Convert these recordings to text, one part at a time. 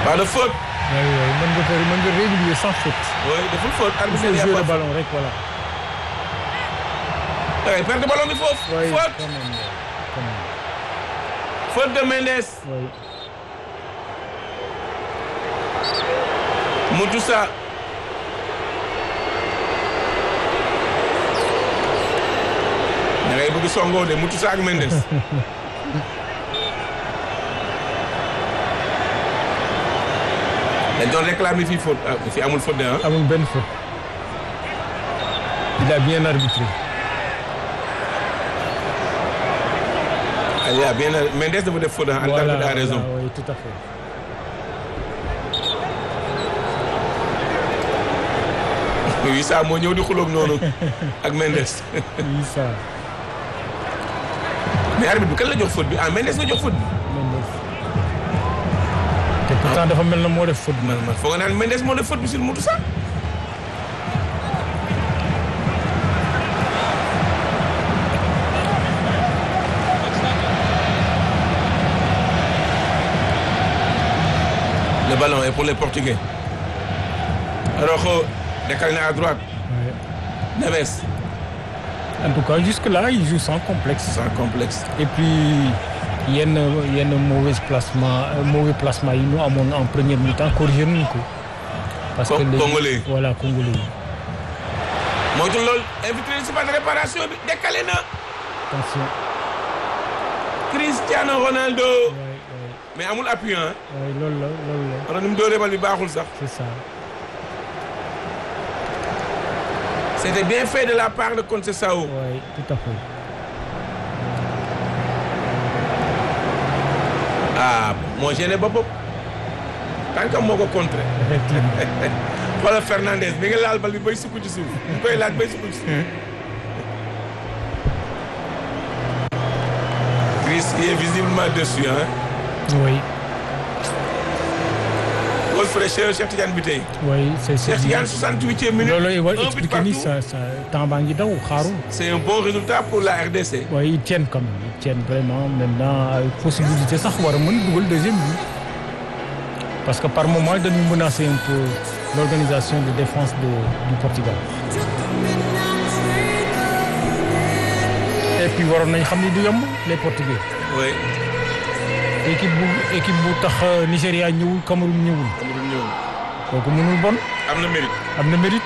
pas de faute. oui mën nga régulier sans faute. oui deful faute. arbitre il bi faut jouer le pas ballon rek voilà. da ngay perdre ballon bi foofu. oui faute quand même. faute de Mendes. oui. Moutoussa. da ngay bëgg songoo de Moutoussa ak Mendes. dañ doon réclamer fii faute fii amul faute de ah. amul benn faute. il a bien arbitré. il a bien Mendes dafa def faute ah. voilà a raison. oui tout à fait. Issa moo ñëw di xuloog noonu ak Mendes. Issa. mais arbitre bi kan la jox faute bi ah Mendes la jox faute bi. te pourtant dafa mel na moo def faute bi. man foog nga naan Mendes moo def faute bi sur Moutoussa. Le ballon est pour les Portugais. Rojo décalé à droite. Ouais. Neves. En tout cas jusque-là il joue sans complexe. Sans complexe. et puis yenn mauvais placement yi ñu amoon en première mi-temps corrigé nañu ko. parce que Congolais. voilà Congolais yi. moytu loolu invité leen si ban réparation bi décalé na. attention. Cristiano Ronaldo. waay mais amul appui ah. waay loolu la. wala ni mu dooree bal bi baaxul sax. c'est ça. C'était bien fait de la part de Conceição. oui tout à fait. ah moo gêné boppam. tant que moo ko contré. effectivement. xoolal Fernandez mi ngi laal bal bi bay sukk ci suuf. ñu koy laaj bay sukk ci suuf. Chris il est visiblement déçu hein. oui. Paul Fraîcheur Cheikh Tidiane bi tey. oui c'est Cheikh Tidiane 68e minute. loolu war un but expliquer ni partout. sa temps baa ngi daw xaaru. C'est un bon résultat pour la RDC. oui ils tiennent quand même ils tiennent vraiment maintenant avec possibilité sax war a mën dugal deuxième but. parce que par moment dañu menacer un peu l'organisation de défense du Portugal. et puis waroon nañ xam ni du yomb les Portugais. oui. équipe bu tax Nigéria ñëwul Cameroun ñëwul. kooku mënul bon. am na mérite. am na mérite.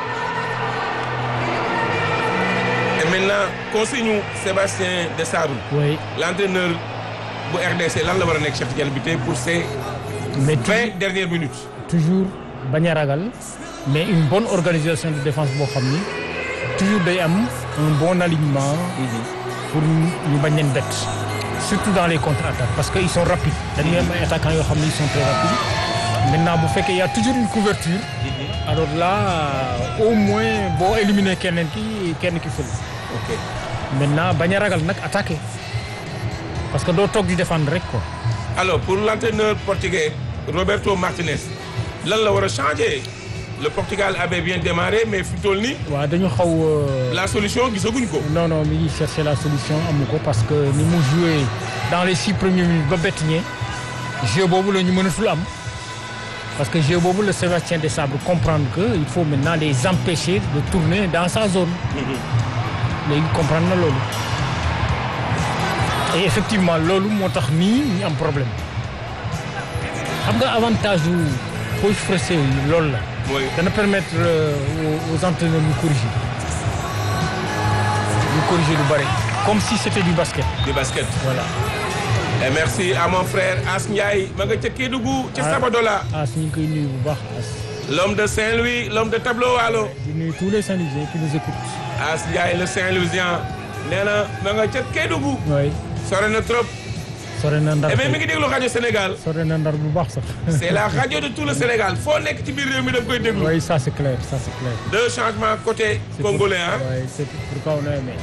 et maintenant consigne Sébastien Desabre. oui. l'entraîneur bu RDC lan la war a nekk Cheikh Tidiane bi tey pour ces mais 20 dernières minutes. toujours bañ a ragal mais une bonne organisation de défense boo xam ni toujours day am un bon alignement. pour ñu bañ leen bett. surtout dans les contre-attaques parce que ils sont rapides. dañuy am ay attaquants yoo xam ne ils sont très rapides. maintenant bu fekkee y a toujours une couverture. alors là au moins boo éliminer kenn ki fël. ok maintenant bañ a ragal nag attaquer parce que doo toog di défendre rek quoi. alors pour l'entraîneur portugais Roberto Martinez lan la war a changer le Portugal avait bien démarré mais fi toll nii. waaw dañu xaw. la solution gisaguñ ko. non mi ngi chercher la solution amu ko parce que ni mu joué dans les 6 premières minutes ba bett ñee jeu boobu la ñu mënatul am parce que jeu boobu le Sébastien Desabre comprendre que il faut maintenant les empêcher de tourner dans sa zone. léegi comprendre na loolu. et effectivement loolu moo tax nii ñu am problème xam nga avantage yu coach Fraissé yi loolu la. oui dana permettre aux entraîneurs ñu corriger lu bari comme si c'était du basket. du basket. voilà. et merci à mon frère As Ndiaye ma nga ca Kédougou ca Sabadola. As ñu ngi koy nuyu bu baax As. l'homme de Saint-Louis l'homme de Tableau Waalo. di nuyu tous les Saint-Louisiens qui nous écoutent. As Ndiaye le Saint-Louisien nee na ma nga ca Kédougou. oui. sore na trop. sore na Ndar. mais mi ngi déglu rajo Sénégal. sore na Ndar bu baax sax. c'est la radio de tout le Sénégal foo nekk ci biir réew mi da nga koy déglu. oui ça c'est clair. deux changements côté congolais ah. oui c'est pourquoi on a aimé.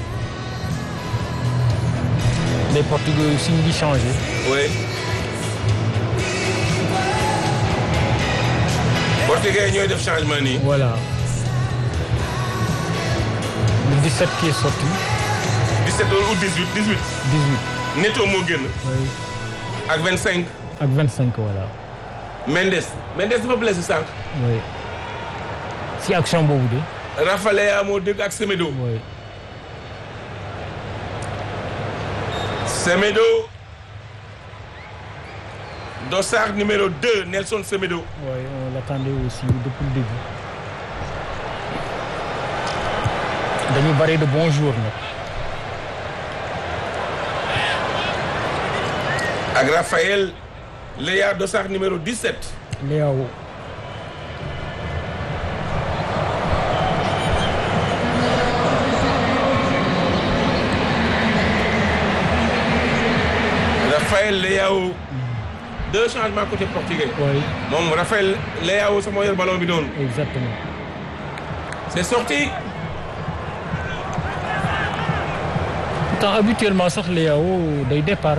les Portugais aussi ñu ngi changé. oui. Portugais ñooy def changement nii. voilà. le 17 qui est sorti. 17 ou 18. 18. Neto moo génn. oui. ak 25. ak 25 voilà. Mendes dafa blessé sànq. oui si action boobu de. Rafa Leao moo dégg ak Semedo. oui Semedo. Dossard numéro 2 Nelson Semedo. oui on l'attendait aussi depuis le début. dañu bari de bons jours nag. ak Raphaël Léa Dossard numéro 17. Léao. Raphaël Léao. Deux changements côté portugais. oui moom Raphaël Léao sama yor ballon bi noonu. exactement. c'est sorti. pourtant habituellement sax Léao day départ.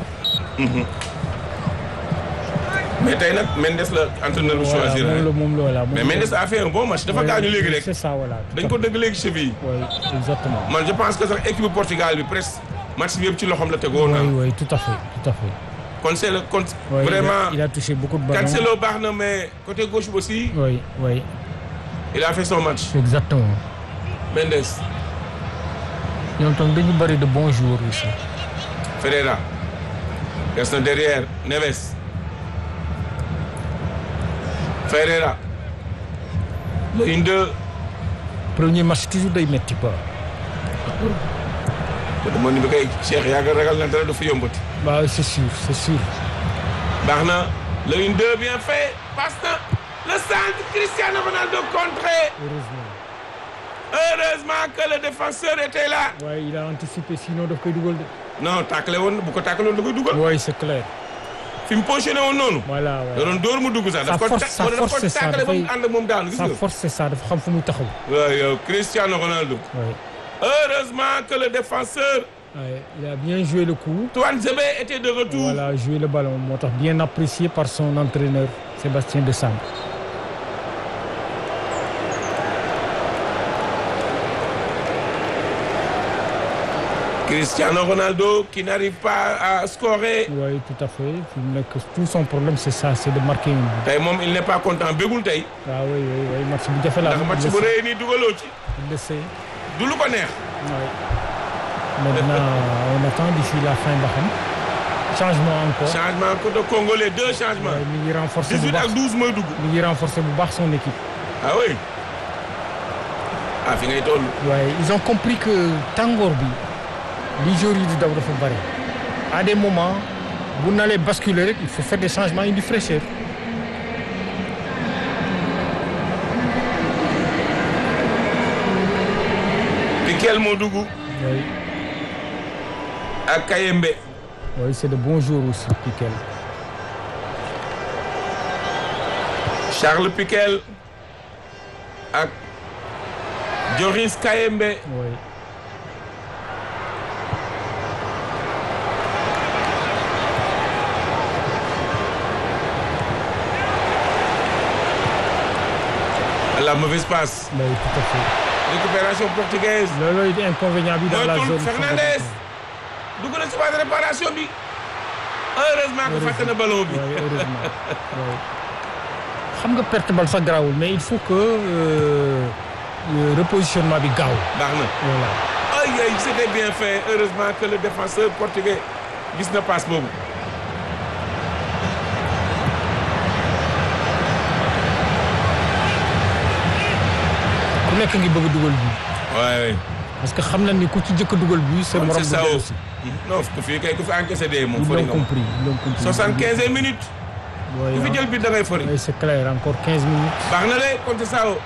mais tey nag Mendes la entraîneur bu choisir. moom la mais Mendes a fait un bon match dafa gaañu léegi rek. c'est ça voilà. dañ ko dëgg léegi cheville. oui exactement. man je pense que sax équipe Portugal bi presque match bi yëpp ci loxoom la tegoon. oui tout à fait. kon c'est le kon vraiment il a touché beaucoup de ballons. Cancelo baax na mais côté gauche aussi. oui. il a fait son match. exactement. Mendes. ñoom tam dañu bari de bons joueurs aussi. Ferreira. reste na derrière Neves. Ferreira. le 1-2. premier match toujours day metti quoi. dama ni bi kay Cheikh yaa ngi ragal na dara dafa yombati. waaw c'est sûr. baax na le 1-2 bien fait passe na le centre Cristiano Ronaldo contré. Heureusement que le défenseur était là. waaye il a anticipé sinon daf koy dugal de. non tàkkale woon bu ko tàkkale woon da koy dugal. oui c'est clair. fi mu positionné woon noonu. voilà da doon dóor mu dugg sax. sa force c'est ça tàkkale ba mu ànd ak moom daanu gis nga. sa force c'est ça dafa xam fu muy taxaw. waaw yow Cristiano Ronaldo. oui. heureusement que le défenseur. Ouais, il a bien joué le coup. Tuanzebe était de retour. Voilà, joué le ballon. moo tax bien apprécié par son entraîneur Sébastien Desabre. Cristiano Ronaldo qui n'arrive pas à scorer. Oui, tout à fait. Tout son problème c'est ça, c'est de marquer un but. tey moom il n'est pas content bégul tey. ah oui match bu jafe la. ndax match bu rëy nii dugaloo ci. il le sait. du lu ko neex. oui. maintenant on attend d'ici la fin ba xam. changement encore. changement côté congolais 2 changements. mi ngi renforcer bu 18 baax ak 12 mooy dugg. mi ngi renforcer bu baax son équipe. ah oui. ah fi ngay toll. waaye ils ont compris que tàngoor bi li joueurs yi di daw dafa bari. à des moments bu nalee basculer rek il faut faire des changements indi fraîcheur. Piquel moo dugg. oui. ak Kayembe. oui c'est de bons joueurs aussi Piquel. Charles Piquel ak Joris Kayembe. oui. la mauvaise passe. oui tout à fait. récupération portugaise. looloo it inconvénient bi dans la zone. Fernandez dugg na ci phase de réparation bi. heureusement que fàtte na ballon bi. oui heureusement oui. xam nga perte bal sax garaawul mais il faut que repositionnement bi gaaw. baax na voilà. ay c'était bien fait heureusement que le défenseur portugais gis na passe boobu. ku nekk ngi bëgg a dugal bi. waaw. parce que xam na ni ku ci jëkk a dugal bi. sa morom du dellu si. non ku fi kay ku fi encaissé dee moom. ils l'ont compris ils l'ont compris. 75 minutes. ku fi jël bi da ngay fori. oui c'est clair encore 15 minutes. baax na de contre Sao.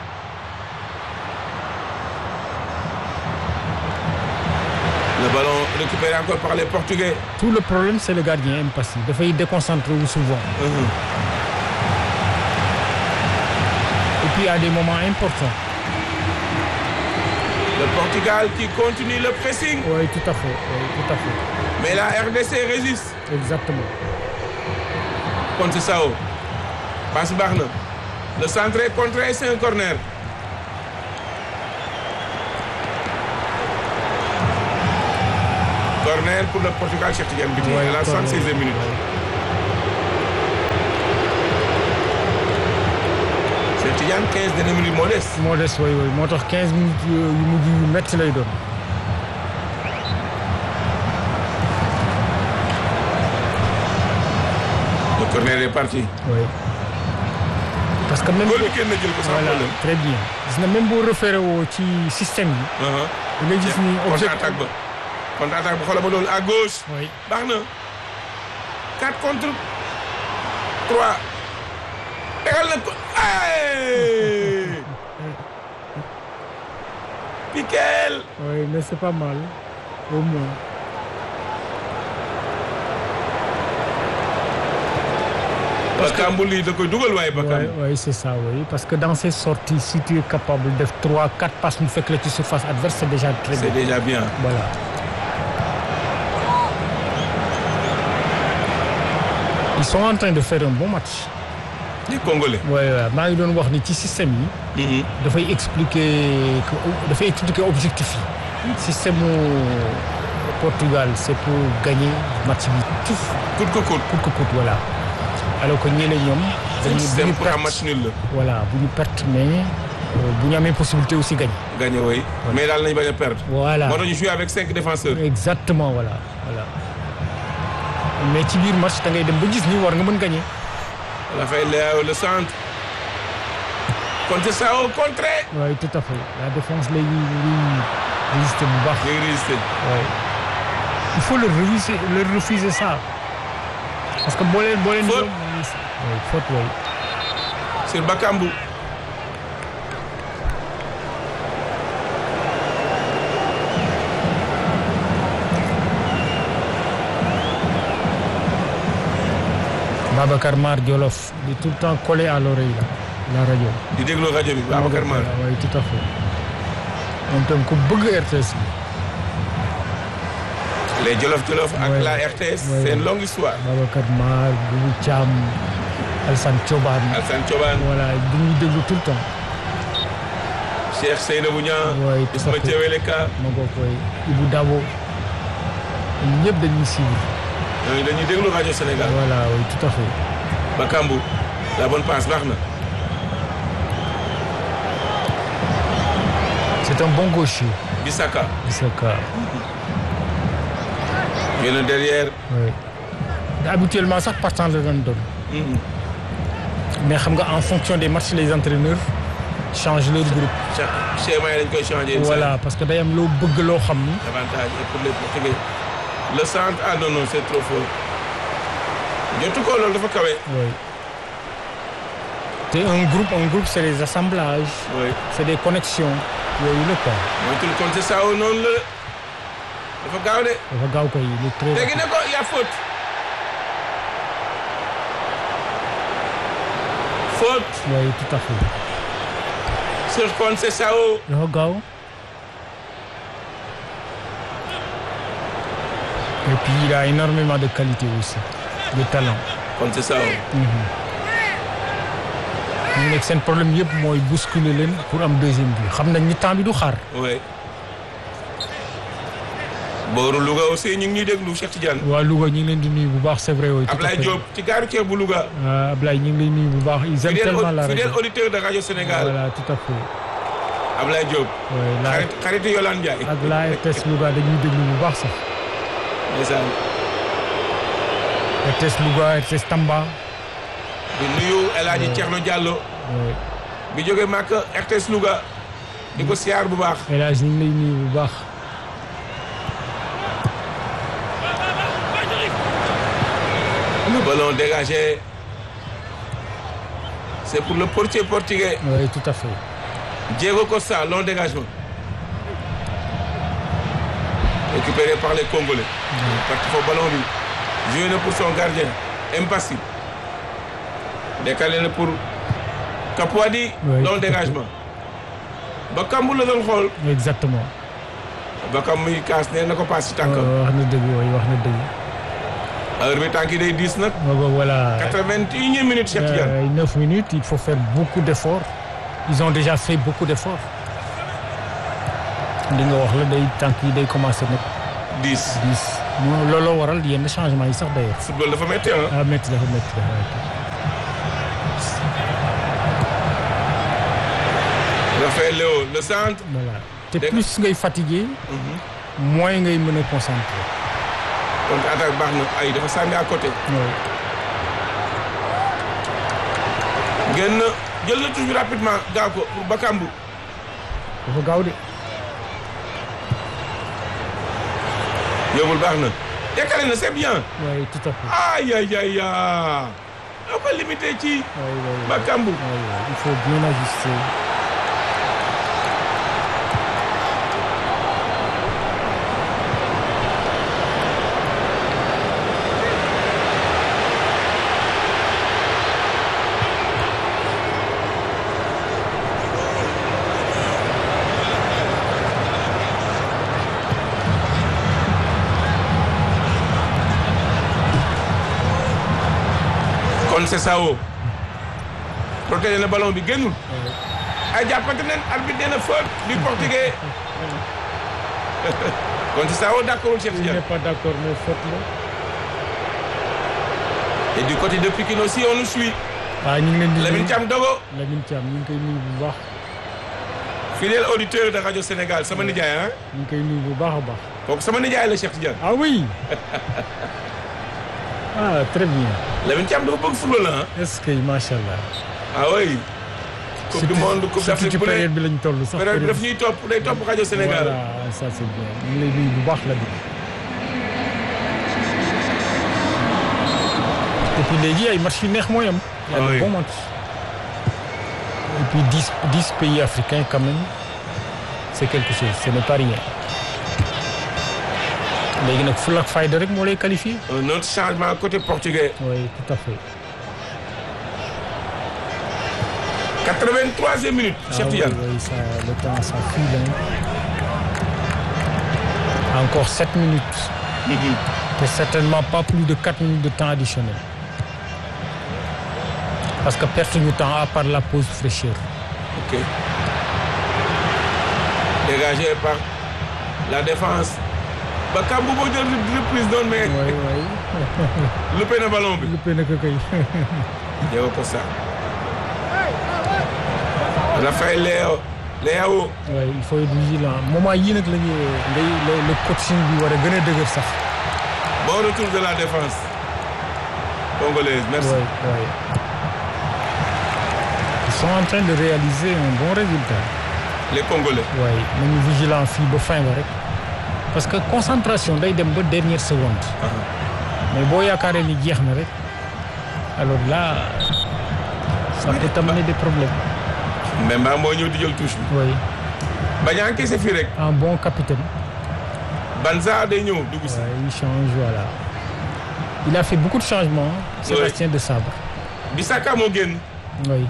le ballon récupéré encore par les Portugais. tout le problème c'est le gardien impassible dafay déconcentré wu souvent. et puis à des moments importants. Le Portugal qui continue le pressing. Oui, tout à fait. Mais la RDC résiste. Exactement. Contre Sao. Passe baax na. Le centre est contré, c'est un corner. Corner pour le Portugal, Cheikh Tidiane Bitèye à la 76e minute. Tidiane 15 dernières minutes moo des. moo des way moo tax 15 minutes yu mujj yu métti lay doon. le corner est parti. oui parce que même. góor bi kenn na jël ko sans voilà problème. très bien. gis nga même boo référé woo ci système bi. da ngay gis ni contre-attaque ba. contre-attaque ba xoolal ma loolu à gauche. oui baax na 4 contre 3. tegal na ko ay. Piquel. oui mais c'est pas mal au moins. Bakambu lii da koy dugal waaye Bakambu. oui c'est ça oui parce que dans ces sorties si tu es capable def 3-4 passes mu fekk la ci surface adverse c'est déjà très bien. C'est déjà bien. voilà. Ils sont en train de faire un bon match. Les Congolais. oui maa ngi doon wax ni ci système yi. dafay expliquer objectif yi. système mu Portugal c'est pour gagner match bi tout. coûte que coûte. Voilà. alors que ñeneen ñoom. dañuy pour un match nul la. voilà bu ñu perte mais bu ñu amee possibilité aussi gagner. gagner oui. mais daal nañu bañ a perdre. voilà moo tax ñu jouer avec 5 défenseurs. exactement voilà. mais ci biir match da ngay dem ba gis ni war nga mën gagner. la fay le centre. contre ça au contre. oui tout à fait la défense léegi résister bu baax. léegi résister. oui il faut leur refuser ça. parce que boo leen faute faute oui. sur Bakambu. Babacar Mar Jolof di tout le temps collé à l'oreille la rajo. di déglu rajo bi Babacar Mar. oui tout à fait. moom tam ku bëgg RTS bi. les Jolof ak la RTS. c'est une longue histoire. Babacar Mar Boubou Thiam Alassane Thioban. voilà di ñu déglu tout le temps. Cheikh Seynabou Niang. oui tout à fait Isma Thiawéleka. ma bokk koy Ibou Dabo. ñëpp dañuy suivre. ñooñu dañuy déglu rajo Sénégal. voilà oui tout à fait. Bakambu la bonne passe baax na. c'est un bon gaucher. Bissaka. yéen derrière. oui habituellement sax partant la doon. mais xam nga en fonction des matchs les entraîneurs changent leur groupe. schéma yi dañ koy changer. voilà parce que day am loo bëgg loo xam ni. avantage pour les Portugais. le centre non c'est trop fort. jotu ko loolu dafa kawe. oui te un groupe c'est des assemblages. oui c'est des connexions. yooyu la quoi. mooy tout le compte ça noonu la dafa gaaw de. dafa gaaw koy il est très. léegi ne ko y a faute. faute. oui tout à fait. sur Conceição. dafa gaaw. et puis il a énormément de qualité aussi de talent. Conceição. ñu nekk seen problème yëpp mooy bousculer leen pour am deuxième but xam nañ ni temps bi du xaar. oui. booru Louga aussi ñu ngi ñuy déglu Cheikh Tidiane. waa Louga ñu ngi leen di nuyu bu baax c'est vrai. Ablaye Diop ci gaaru ceeb bu Louga. Ablaye ñu ngi lay nuyu bu baax. ils aiment tellement la rajo fidèle auditeur de Radio Sénégal. voilà tout à fait. Ablaye Diop. oui xaritu Yolande Ndiaye. ak la RTS Louga dañuy déglu bu baax sax. ndeysaan. RTS Louga RTS Tamba. di nuyu El Hadji Thierno Diallo. oui. bi jógee Màkk RTS Louga. di ko siyaar bu baax. El Hadji ñu ngi lay nuyu bu baax. Le ballon dégagé. C'est pour le portier portugais. oui tout à fait. Diego Costa, long dégagement. Récupéré par les Congolais. Parti foofu ballon bi. Joué na pour son gardien. Mpassi. Décalé na pour Kapouadi. Long dégagement. Bakambu la doon xool. exactement. Bakambu muy kaas nee na ko paas ci tànkam. wax na dëgg oui wax na dëgg. heure bi tànk yi day diis nag. voilà. 81e minute Cheikh Tidiane. 9 minutes il faut faire beaucoup d'efforts. ils ont déjà fait beaucoup d'efforts. li nga wax la day tànk yi day commencer nag. 10. looloo waral yenn changement yi sax d'ailleurs. football dafa métti ah. métti dafa métti. Léo le centre. voilà te Dégg plus ngay fatigué. moins ngay mën a concentré. contre attaque baax na ay dafa sànni à côté. oui. génn jël na toujours rapidement gaaw ko pour Bakambu. dafa gaaw de. yóbbul baax na. décalé na c'est bien. oui tout à fait. aïe aïe aïe on va limiter ci oui, oui, oui. Bakambu. Oui, oui. Il faut bien ajuster. Conceição protégé na ballon bi génnul. ay jàppante nañ arbitre dina faute du portugais. Conceição d'accord Cheikh Il Tidiane. n'est pas d'accord mais faute la. et du côté de Pikine aussi on nous suit. waaw ñu ngi leen di Lamine nuyu Thiam Dogo Lamine Thiam ñu ngi koy nuyu bu baax. fidèle auditeur de Radio Sénégal sama nijaay ah. ñu ngi koy nuyu bu baax a baax. kooku sama nijaay la Cheikh Tidiane. ah oui. ah très bien. Lamine Thiam dafa bëgg football la ah. est-ce que macha allah. ah oui. coupe du monde coupe surtout d'Afrique ci bu ne période bi lañ toll sax. période bi daf ñuy topp day topp Radio Sénégal. voilà ça c'est bien ñu ngi lay nuyu bu baax la bi. et puis léegi ay match yu neex mooy am. y a Ah de oui. bons matchs. et puis 10 pays africains quand même c'est quelque chose ce n'est pas rien. léegi nag fulla ak fayda rek moo lay qualifié. un autre changement côté portugais. oui tout à fait. 83e minute. Cheikh Tidiane. oui, ça, le temps ça file. Hein. Encore 7 minutes. Et certainement pas plus de 4 minutes de temps additionnel. Parce que perte du temps à part la pause fraîcheur. Ok. Dégagé par la défense. Bakambu boo jël reprise noonu mais. Oui, oui. loupé na ballon bi. Loupé na ko kay. Diego Costa. Raphaël Leao. Oui, il faut être vigilant moment yii nag la ñuy le coaching bi war a gën a dëgër sax. Bon retour de la défense congolaise. Merci. Oui, oui. Ils sont en train de réaliser un bon résultat. Les Congolais. Oui, nañu vigilant fii ba fin ba rek. parce que concentration day dem ba dernière seconde. mais boo yaakaaree ni jeex na rek alors là ça peut t'amener des problèmes. mais mbaa moo ñëw di jël touche bi. oui. bañ a encaissé fii rek. un bon capitaine. Banza day ñëw dugg si. Ouais, il change voilà. Il a fait beaucoup de changements. Sébastien de Sabre. Bissaka moo génn. oui.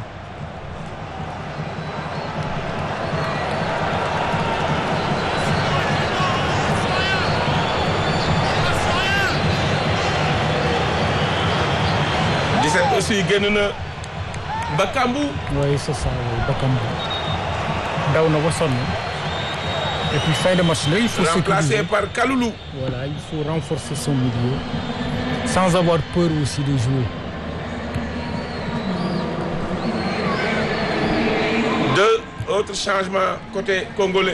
aussi génn na Bakambu. oui c'est ça oui Bakambu. daw na ba sonn. et puis fin de match là il faut remplacé sécuriser. par Kaloulou. Voilà, il faut renforcer son milieu sans avoir peur aussi de jouer. Deux autres changements côté congolais.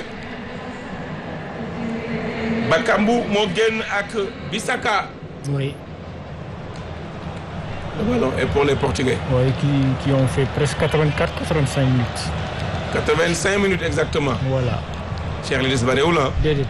Bakambu moo génn ak Bissaka. Oui. Le ballon est pour les Portugais. Oui, qui ont fait presque 84-85 minutes. 85 minutes exactement. Voilà. Cheikh Lidis Baréoula. déedéet.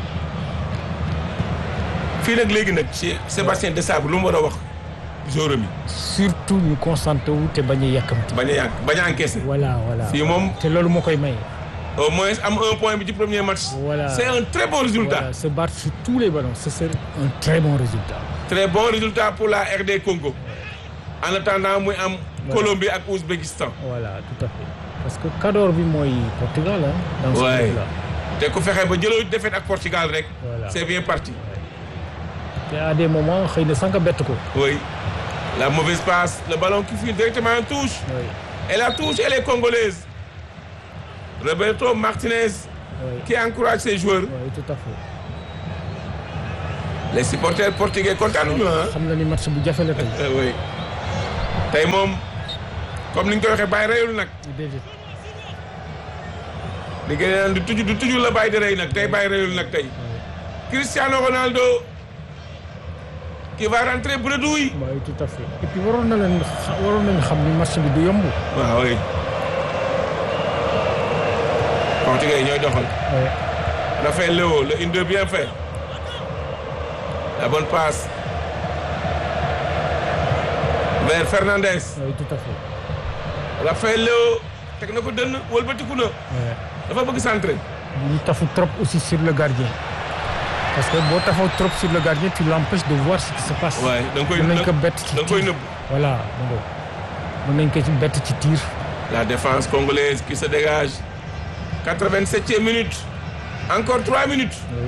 fii nag léegi nag ci Sébastien de Sabre lu mu war a wax joueur mi. surtout ñu concentré wu te bañ a yàkkamti. bañ a encaissé. voilà voilà. fii moom te loolu moo koy maye. au moins am un point bi ci premier match. Voilà. C'est un très bon résultat. Voilà, se battre sur tous les ballons, c'est un très bon résultat. Très bon résultat pour la RD Congo. En attendant muy am Colombie ak Ouzbékistan. Voilà, tout à fait. Parce que Kador bi mooy Portugal hein, dans ce Ouais. là. te ku fexe ba jëloo défaite ak Portugal rek. Voilà. C'est bien parti. te à des moments xëy na sànq bett ko. Oui. La mauvaise passe, le ballon qui file directement en touche. Oui. Et la touche, elle est congolaise. Roberto Martinez Oui. qui encourage ses joueurs. Oui, tout à fait. Les supporters portugais kontaan nañu ah. xam na ni match bu jafe la tey. Oui. Tey moom comme ni ñu koy waxee bàyyi reyul nag. déedéet. di gën naan du tuju la bàyyi di rey nag tey bàyyi reyul nag tey Cristiano Ronaldo qui va rentrer bredouille. Oui, tout à fait. Et puis waroon nañu xam ni match bi du yomb. waaw oui. Portugais yi ñooy doxal. Oui. Rafael Léo le 1-2 bien fait. La bonne passe. vers Fernandez. Oui, tout à fait. Rafael Léo teg na ko dënn wëlbatiku na. Oui. dafa bëgg centrer. ñu tafu trop aussi sur le gardien. Parce que boo taxaw trop sur le gardien tu l'empêches de voir ce qui se passe. waaye da nga koy mën nañ ko bett ci da nga koy tir. nëbb. Voilà mën nañ ko ci bett ci tir. La défense congolaise qui se dégage. 87e minute. Encore 3 minutes. Oui.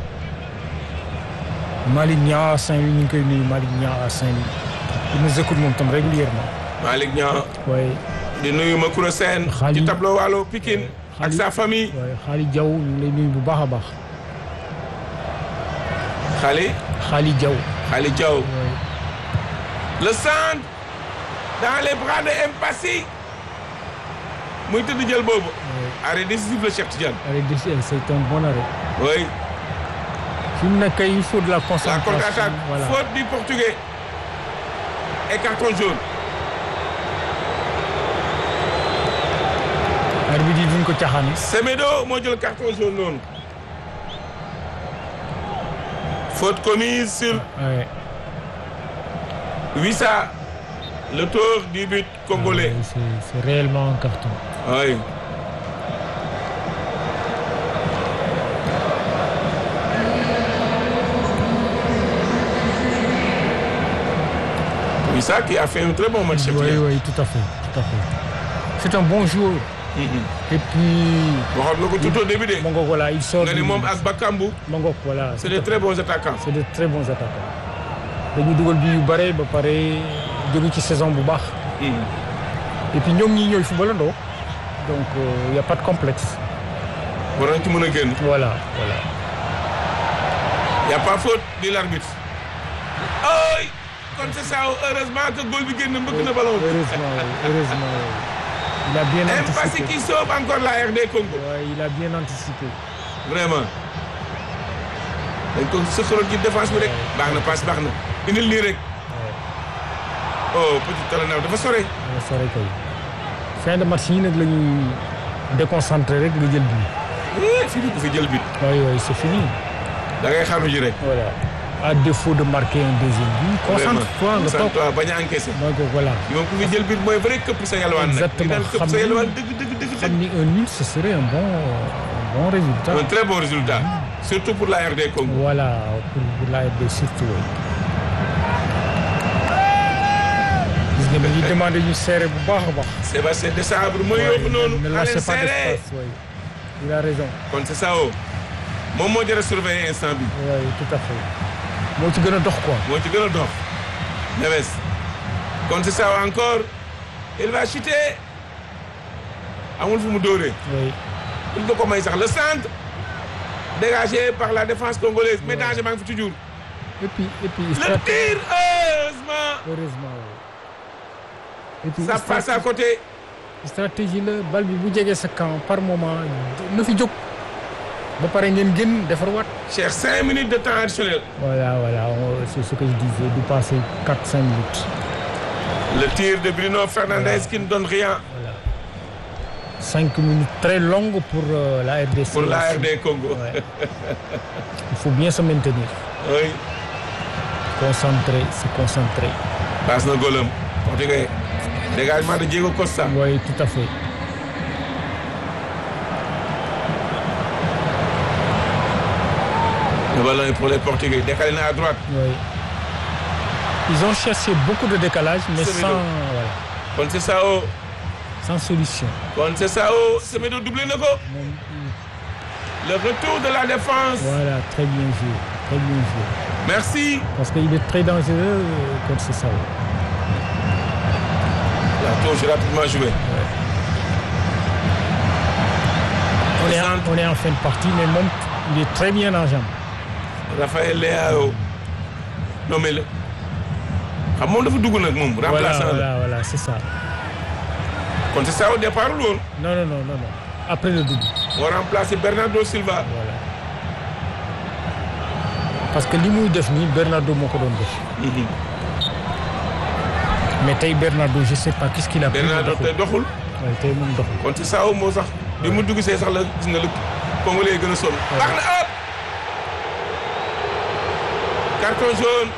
Malick Niang à Saint-Louis ñu ngi koy nuyu Malick Niang à Saint-Louis. il nous écoute moom tam régulièrement. Malick Niang. oui. di nuyu Makura Sène. ci tableau Waalo Pikine. ak sa famille. oui Khali Diaw ñu ngi lay nuyu bu baax a baax. Khali Diaw. Khali Diaw. oui. Le centre dans les bras de Mpassi. muy tëdd jël boobu. arrêt décisif le Cheikh Tidiane. Arrêt décisif, c'est un bon arrêt. oui. fi mu nekk il faut de la La concentration. contre-attaque. Voilà. Faute du Portugais. Et carton jaune. arbitre yi duñ ko caaxaan. Semedo moo jël carton jaune noonu. Faute commise sur oui. Wissa, l'auteur du but congolais. Oui, c'est réellement un carton. Oui. Wissa qui a fait un très bon match. Oui, tout à fait. C'est un bon joueur. Et puis. waxoon nga ko tout au début de. Mangok voilà il sort. nga ne moom ak Bakambu. Mangok voilà. c'est de très bons attaquants. C'est de très bons attaquants. dañu dugal bi yu bare ba pare jóge ci saison bu baax. Et puis ñoom ñii ñooy footballandoo. Donc y a pas de complexe. war nañ ci mën a génn. Voilà. y a pas faute dit l'arbitre. ay kon c'est ça heureusement que goal bi génn mbëkk na ballon. Heureusement. Il a bien anticipé. Mpassi qui sauve encore la RD Congo. Ouais, il a bien anticipé. Vraiment. dañ ko sëqaloon ci défense bi rek. baax na passe baax na. indil lii rek. oh petit talent dafa sore. dafa sore kay. fin de match yi nag la ñuy déconcentré rek nga jël but. fii ku fi jël but. oui c'est fini. da ngay xaru ji rek. Voilà. À défaut de marquer un deuxième but. Concentre-toi nga toog. concentre-toi bañ a encaissé. donc voilà. moom ku fi jël but mooy vrai këpp sa yalwaan nag. Exactement. këpp sa yalwaan dëgg. xam ni un nul ce serait un bon résultat. Un très bon résultat. Surtout pour la RD Congo. Voilà pour la RD surtout. gis nga dañuy demandé ñu serré bu baax a baax. Sébastien Desabre mooy yóbbu noonu. ne lâchez pas d'espace. Il a raison. kon c'est ça moom moo jar a surveiller instant bi. oui tout à fait. moo ci gën a dox quoi. moo ci gën a dox. Neves. kon c'est ça encore. il va chuter. amul fu mu dóoree. oui. il nga ko may sax le centre. dégagé par la défense congolaise. mais danger maa ngi fi toujours. et puis le tir heureusement. Et puis ça passe à côté. stratégie la bal bi bu jegee sa camp par moment na fi jóg. ba pare ngeen génn defar waat. cher 5 minutes de temps additionnel. Voilà c'est ce que je disais de passer 4-5 minutes. Le tir de Bruno Fernandes qui ne donne rien. Voilà. 5 minutes très longues pour la RDC. Pour la RD Congo. Ouais. Il faut bien se maintenir. Oui. Se concentrer. Passe na golem. Portugais. Dégagement de Diego Costa. Oui, tout à fait. Le ballon est pour les Portugais. Décalé à droite. Oui. Ils ont cherché beaucoup de décalage, mais sans, voilà, Conceição. sans solution. Conceição. Semedo doublé na ko. Le retour de la défense. Voilà, très bien joué. Très bien joué. Merci. Parce qu'il est très dangereux, Conceição. La touche est rapidement jouée. Ouais. On est en fin de partie, mais Monte, il est très bien en jambe. Rafael Leao. Non mais xam moom dafa dugg nag moom. remplaçant la voilà, c'est ça. Conceição départ woon. Non. Après le double. moo remplacé Bernardo Silva. voilà parce que li muy def nii Bernardo moo ko doon def. mais tey Bernardo je sais pas qu'est-ce qu'il a. Bernardo tey doxul. waaye tey moom doxul. kon ci saaw moo sax bi mu dugg see sax la gis nga lu Congolais gën a sonn. baax na hop. carton jaune.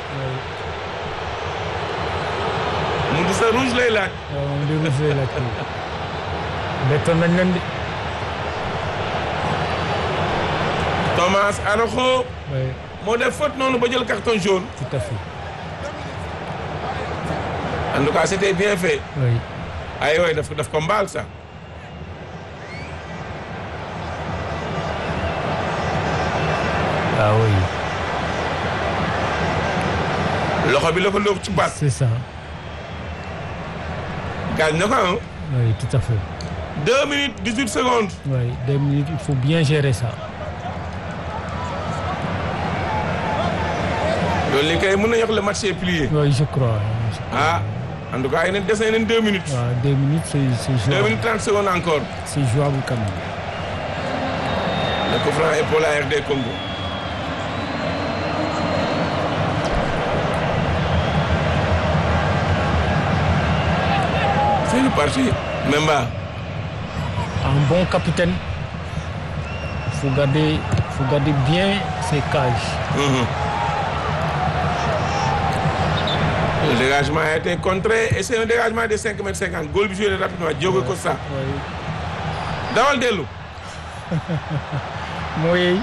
mu di sa rouge lay laaj. waaw moom di rouge lay laaj. bettoon nañ leen di. Thomas Araujo. oui moo def faute noonu ba jël carton jaune. tout à fait. en tout cas c'était bien fait. oui. ay waay daf ko mbaal sax. ah oui. loxo bi la ko lóob ci baat. c'est ça. gaañ na ko ah. oui tout à fait. 2 minutes 18 secondes. oui 2 minutes il faut bien gérer ça. loolu li kay mën na yàq le match est plié. oui je crois. ah en tout cas yeneen des na yeneen 2 minutes. waaw 2 minutes c'est 2 jouable. minutes 30 secondes encore. c'est jouable quand même. Le coup franc est pour la RD Congo. C'est reparti. Memba. Un bon capitaine. Il faut garder bien ses cages. Le dégagement a été contré et c'est un dégagement de 5,50 m. Goal bi joué rapidement Diogo Costa. Oui. Dawal dellu. mooy.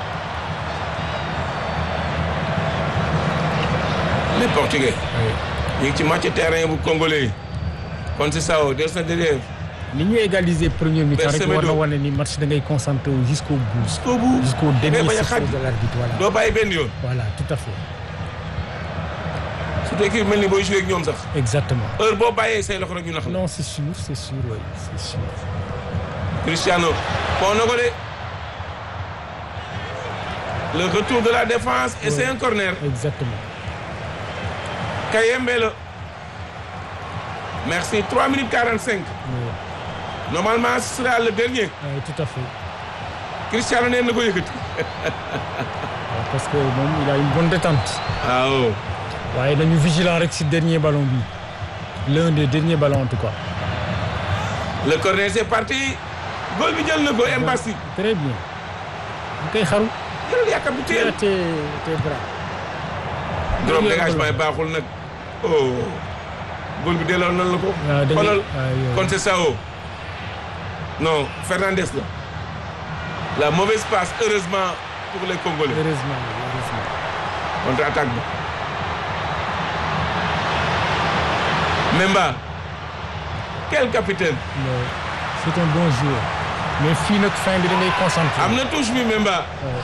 Les Portugais. oui. ñu ngi ci match terrain bu Congolais yi. kon si Sao des na derrière. ni ñu égaliser premier mi-temps rek Semedo. war na wane ni match da ngay concentré wu jusqu'au bout. Jusqu'au bout. jusqu'au dernier bañ a sifflet xaaj. de l'arbitre voilà. doo bàyyi benn yoon. voilà tout à fait. surtout équipe mel ni booy joué ak ñoom sax. exactement. heure boo bàyyee say loxo rek ñu nax la. non c'est sûr oui c'est sûr. Cristiano pon na ko de. Le retour de la défense et c'est un corner. exactement. Kayembe la. Merci 3 minutes 45. oui. Normalement ce sera le dernier. oui tout à fait. Cristiano nee na ko yëkkati. waaw parce que moom il a une bonne détente. waaw. waaye dañu vigilant rek ci dernier ballon bi. l'un des derniers ballons en tout cas. Le corner c'est parti. Goal bi jël na ko Mbassi. très bien. bu koy xaru. jël yaakaar bu teel. tes bras. drop dégagement yi baaxul nag. oh. goal bi delloo nan la ko. waaw dañuy xoolal waaw kon c'est Sao. non Fernandez la. La mauvaise passe heureusement pour les Congolais. heureusement. Contre-attaque bi. Memba. Quel capitaine. c'est un bon joueur. mais fii nag fin bi da ngay concentré. am na touche bi Memba.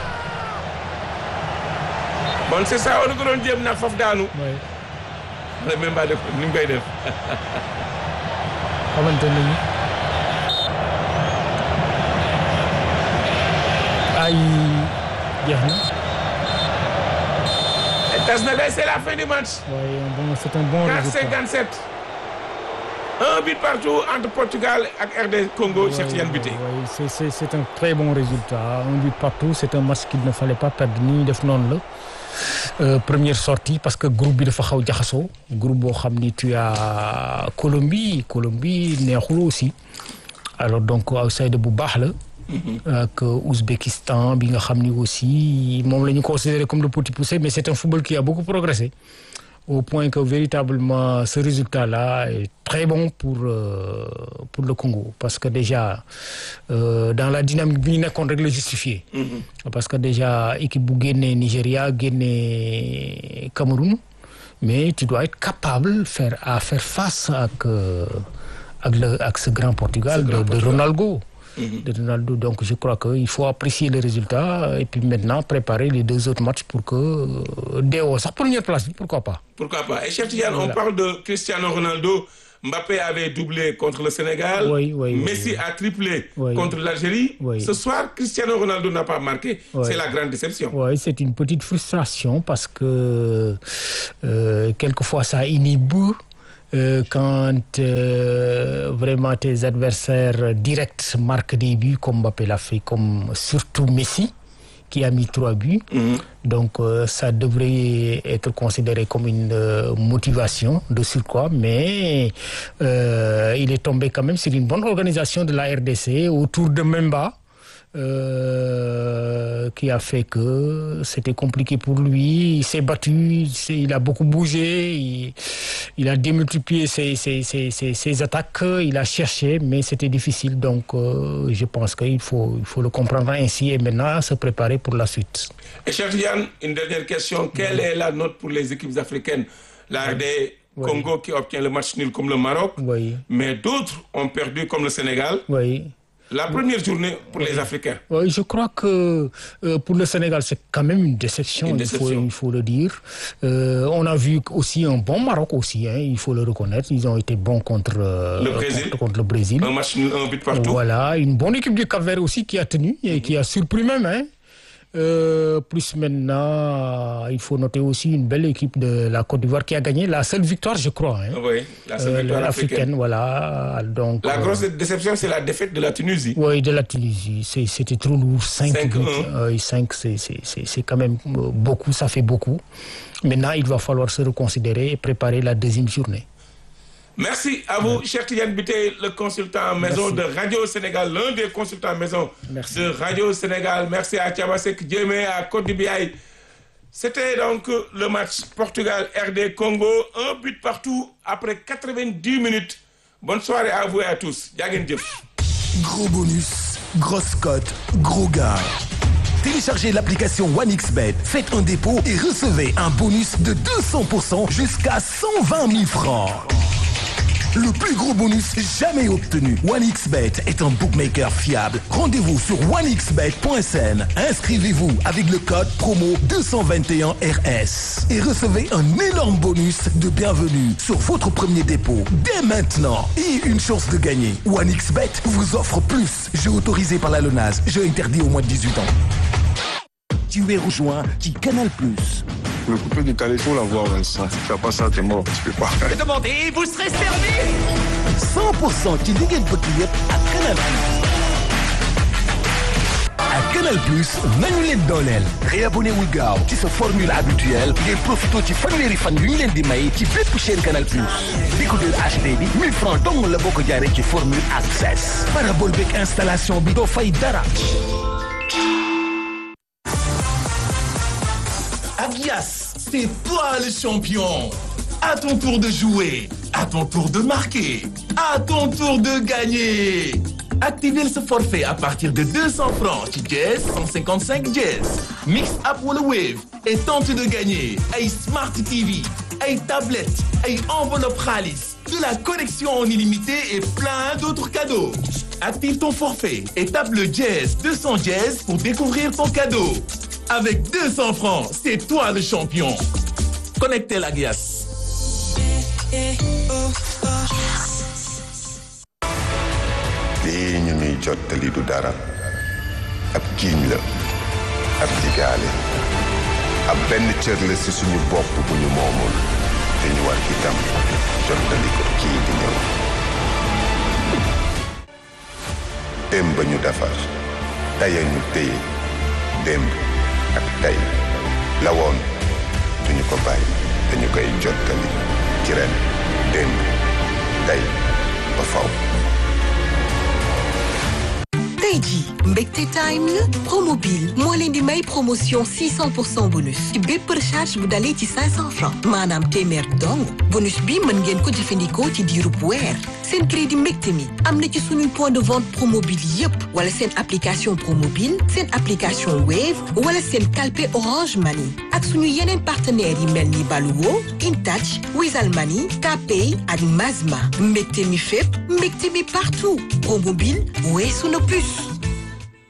bon c'est ça on ko doon jéem nag foofu daanu. oui. wala Memba def ni mu koy def. xamante nañu. ay jeex na. tas na kay c'est la fin du match. waaye bon c'est un bon résultat. 4,57. Un but partout entre Portugal et RD Congo, Cheikh Tidiane Bitèye. Oui, c'est un très bon résultat. Un but partout, c'est un match qu'il ne fallait pas perdre nii def noonu la. Première sortie parce que groupe bi dafa xaw jaxasoo. Groupe boo xam ni tu as Colombie neexul aussi. Alors donc outsider bu baax la. ak Ouzbékistan bi nga xam ni aussi moom la ñu considéré comme le petit poussé mais c'est un football qui a beaucoup progressé. Au point que véritablement ce résultat-là est très bon pour le Congo parce que déjà dans la dynamique bi ñu nekkoon rek la justifié. Parce que déjà équipe bu génnee Nigeria génnee Cameroun mais tu dois être capable à faire face ak ce grand Portugal de Ronaldo. De Ronaldo. Donc je crois qu'il faut apprécier les résultats et puis maintenant préparer les 2 autres matchs pour que DO sax première place pourquoi pas. Pourquoi pas. Et Cheikh Tidiane, Voilà. on parle de Cristiano Ronaldo. Mbappé avait doublé contre le Sénégal. Oui. Messi a triplé Oui. contre l'Algérie. Oui. Ce soir, Cristiano Ronaldo n'a pas marqué. Oui. C'est la grande déception. Oui, c'est une petite frustration parce que quelquefois ça inhibe quand vraiment tes adversaires directs marquent des buts, comme Mbappé l'a fait, comme surtout Messi, qui a mis 3 buts. Donc ça devrait être considéré comme une motivation de surcroît, mais il est tombé quand même sur une bonne organisation de la RDC autour de Memba, qui a fait que c'était compliqué pour lui. Il s'est battu, il a beaucoup bougé, il a démultiplié ses attaques, il a cherché, mais c'était difficile. Donc je pense qu'il faut le comprendre ainsi et maintenant se préparer pour la suite. Et cher Yann, une dernière question. Quelle est la note pour les équipes africaines? La RD Congo qui obtient le match nul comme le Maroc, mais d'autres ont perdu comme le Sénégal. La première journée pour les Africains. Oui, je crois que pour le Sénégal, c'est quand même une déception. Il faut le dire. On a vu aussi un bon Maroc aussi, hein, il faut le reconnaître. Ils ont été bons contre le Brésil. Un match nul, un but partout. Voilà, une bonne équipe du Cap-Vert aussi qui a tenu et qui a surpris même. Hein. Plus maintenant, il faut noter aussi une belle équipe de la Côte d'Ivoire qui a gagné la seule victoire, je crois. Hein. Oui, la seule victoire africaine. Voilà. Donc, la grosse déception, c'est la défaite de la Tunisie. Oui, de la Tunisie. C'était trop lourd. 5 buts. 5, c'est quand même beaucoup, ça fait beaucoup. Maintenant, il va falloir se reconsidérer et préparer la deuxième journée. Merci à vous, cher Tidiane Bitèye, le consultant maison de Radio Sénégal, l'un des consultants maison de Radio Sénégal. Merci à Thiabasek Djemé, à Côte d'Ivoire. C'était donc le match Portugal-RD Congo. Un but partout après 90 minutes. Bonne soirée à vous et à tous. Jaguen Djef. Gros bonus, grosse cote, gros gars. Téléchargez l'application OneXBet, faites un dépôt et recevez un bonus de 200% jusqu'à 120 000 francs. Le plus gros bonus jamais obtenu. OneXBet est un bookmaker fiable. Rendez-vous sur onexbet.sn. Inscrivez-vous avec le code promo 221RS et recevez un énorme bonus de bienvenue sur votre premier dépôt dès maintenant et une chance de gagner. OneXBet vous offre plus. Jeu autorisé par la LONASE. Jeu interdit au moins de 18 ans. Tu es rejoint qui Canal+. Le coupé du calais, il faut l'avoir, Vincent. Si tu fais pas ça, t'es mort. Tu peux pas. Demandez, vous serez servi. 100% ci li ngeen bëgg yëpp ak Canal+. ak Canal+, nañu leen dooleel. Réabonné-wul gaaw ci sa formule habituelle ngeen profito ci fanweeri fan yu ñu leen di may ci bépp chaîne Canal+. Décodeur HD bi 1000 francs dong la boo ko jaaree ci formule Access. Parabole beeg installation bi doo fay dara. Agias, c'est toi le champion. À ton tour de jouer, à ton tour de marquer, à ton tour de gagner. Activez ce forfait à partir de 200 francs ci Jazz 155 Jazz. Mix Up wala Wave et tente de gagner ay Smart TV, ay tablettes, ay enveloppe xaalis, de la connexion en illimité et plein d'autres cadeaux. Active ton forfait et tape le Jazz 200 Jazz pour découvrir ton cadeau. Avec 200 francs, c'est toi le champion. Connectez la Agias. lii ñu ñuy jottali du dara ab jiiñ la ab digaale ab benn cër la ci suñu bopp bu ñu moomul te ñu war itam jottali ko kii di ñëw démb ñu defar tey ñu téye démb ak tey la woon duñu ko bàyyi dañu koy jottali ci ren démb tey ba faw tey jii mbégte time la Promobile moo leen di may promotion 600% bonus ci bépp recharge bu dalee ci 500 francs maanaam téeméer dong bonus bi mën ngeen ko jëfandikoo ci diirub weer seen crédit mbégte mi am na ci suñuy point de vente Promobile yépp wala seen application Promobile seen application Wave wala seen kalpe Orange Money ak suñu yeneen partenaires yi mel ni Baluwo InTouch Wizall Money Kpay ak Mazma mbégte mi fépp mbégte mi partout Promobile weesu na plus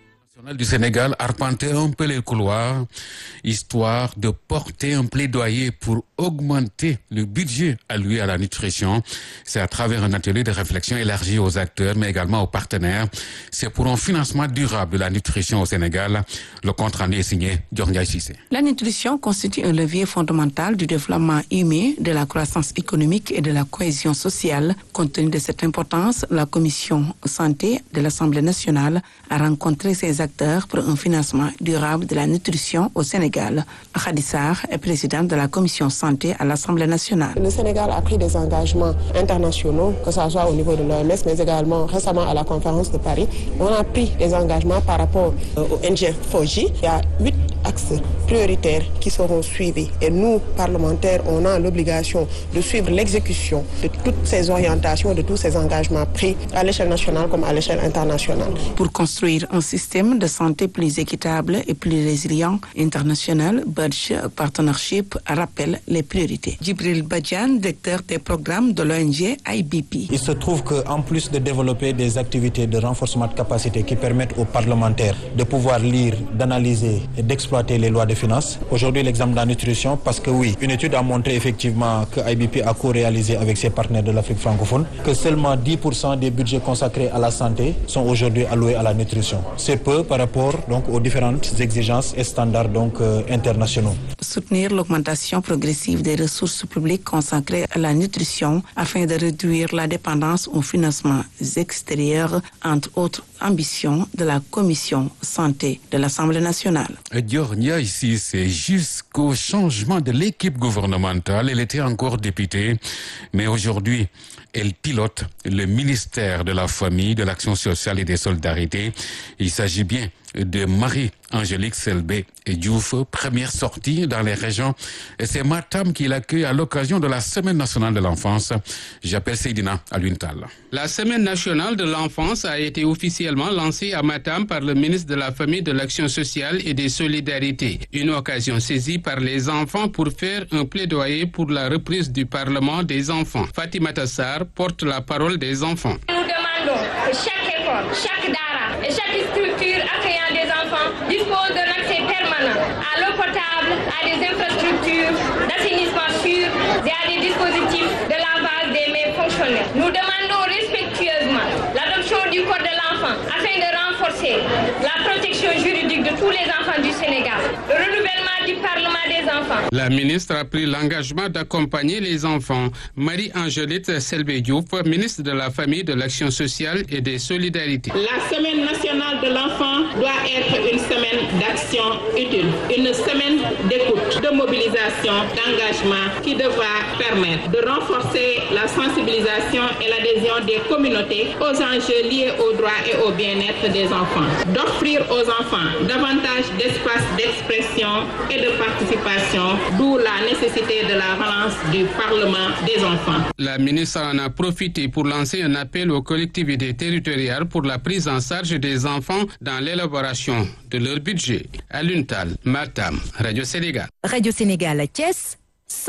du Sénégal arpentait un peu les couloirs, histoire de porter un plaidoyer pour augmenter le budget alloué à la nutrition. C'est à travers un atelier de réflexion élargi aux acteurs, mais également aux partenaires. C'est pour un financement durable de la nutrition au Sénégal. Le compte rendu est signé Diornia Cissé. La nutrition constitue un levier fondamental du développement humain, de la croissance économique et de la cohésion sociale. Compte tenu de cette importance, la Commission santé de l'Assemblée nationale a rencontré ses acteurs pour un financement durable de la nutrition au Sénégal. Khady Sarr est présidente de la Commission santé à l'Assemblée nationale. Le Sénégal a pris des engagements internationaux, que ce soit au niveau de l'OMS, mais également récemment à la conférence de Paris. On a pris des engagements par rapport au NG4J. Il y a 8 axes prioritaires qui seront suivis. Et nous, parlementaires, on a l'obligation de suivre l'exécution de toutes ces orientations, de tous ces engagements pris à l'échelle nationale comme à l'échelle internationale. Pour construire un système de santé plus équitable et plus résilient, International Budge Partnership rappelle les priorités. Djibril Badian, directeur des programmes de l'ONG IBP. Il se trouve qu'en plus de développer des activités de renforcement de capacité qui permettent aux parlementaires de pouvoir lire, d'analyser et d'exploiter les lois de finances, aujourd'hui l'examen de la nutrition, parce que oui, une étude a montré effectivement que IBP a co-réalisé avec ses partenaires de l'Afrique francophone, que seulement 10% des budgets consacrés à la santé sont aujourd'hui alloués à la nutrition. C'est peu par rapport donc aux différentes exigences et standards donc internationaux. Soutenir l'augmentation progressive des ressources publiques consacrées à la nutrition afin de réduire la dépendance aux financements extérieurs, entre autres ambitions de la Commission santé de l'Assemblée nationale. Diornia ici, c'est jusqu'au changement de l'équipe gouvernementale. Elle était encore députée, mais aujourd'hui, elle pilote le ministère de la Famille, de l'Action sociale et des Solidarités. Il s'agit bien de Marie-Angélique Selbé Diouf, première sortie dans les régions. Et c'est Matam qui l'accueille à l'occasion de la Semaine nationale de l'enfance. J'appelle Seydina Aluintal. La Semaine nationale de l'enfance a été officiellement lancée à Matam par le ministre de la Famille, de l'Action sociale et des Solidarités. Une occasion saisie par les enfants pour faire un plaidoyer pour la reprise du Parlement des enfants. Fatima Tassar porte la parole des enfants. Nous demandons que chaque école, chaque dara et chaque structure accueillant des enfants dispose d'un accès permanent à l'eau potable, à des infrastructures d'assainissement sûr et à des dispositifs de lavage des mains fonctionnels. Nous demandons respectueusement l'adoption du code de l'enfant afin de renforcer la protection juridique de tous les enfants du Sénégal, le renouvellement du Parlement des enfants. La ministre a pris l'engagement d'accompagner les enfants. Marie-Angélique Selbé Diouf, ministre de la Famille, de l'Action sociale et des Solidarités. La Semaine nationale de l'enfant doit être une semaine d'action utile, une semaine d'écoute, de mobilisation, d'engagement qui devra permettre de renforcer la sensibilisation et l'adhésion des communautés aux enjeux liés aux droits et au bien-être des enfants, d'offrir aux enfants davantage d'espace d'expression et de participation, d'où la nécessité de la relance du Parlement des enfants. La ministre en a profité pour lancer un appel aux collectivités territoriales pour la prise en charge des enfants dans l'élaboration de leur budget. À l'Untal, Matam, Radio Sénégal. Radio Sénégal à Thiès,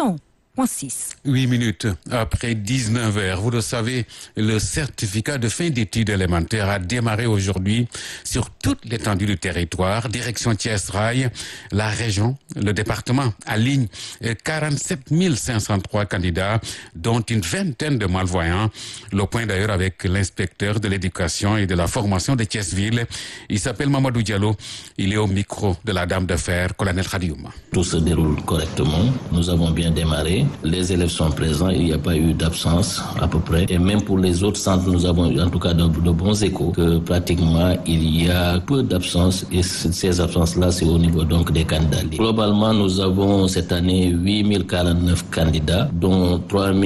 100.6. 8 minutes après 19h. Vous le savez, le certificat de fin d'études élémentaires a démarré aujourd'hui sur toute l'étendue du territoire. Direction Thiès-Rail, la région, le département aligne 47 503 candidats, dont une vingtaine de malvoyants. Le point d'ailleurs avec l'inspecteur de l'éducation et de la formation de Thiès-Ville. Il s'appelle Mamadou Diallo. Il est au micro de la dame de fer, colonel Khadiouma. Tout se déroule correctement. Nous avons bien démarré. Les élèves sont présents. Il n'y a pas eu d'absence à peu près. Et même pour les autres centres, nous avons eu en tout cas de bons échos que pratiquement il y a peu d'absences et ces absences-là, c'est au niveau donc des candidats. Globalement, nous avons cette année 8049 candidats, dont